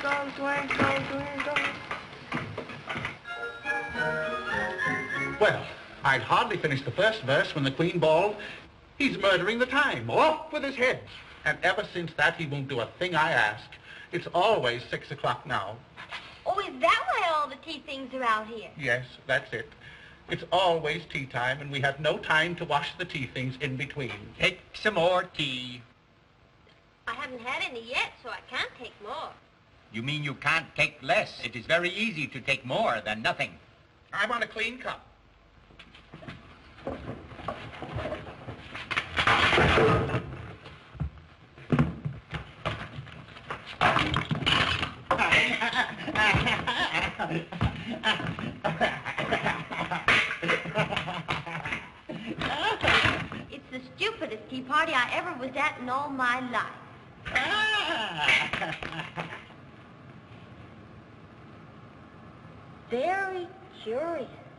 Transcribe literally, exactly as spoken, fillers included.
twinkle, twinkle, twinkle. Well, I'd hardly finished the first verse when the Queen bawled, "He's murdering the time. Off with his head." And ever since that, he won't do a thing I ask. It's always six o'clock now. Oh, is that why all the tea things are out here? Yes, that's it. It's always tea time, and we have no time to wash the tea things in between. Take some more tea. I haven't had any yet, so I can't take more. You mean you can't take less? It is very easy to take more than nothing. I want a clean cup. It's the stupidest tea party I ever was at in all my life. Very curious.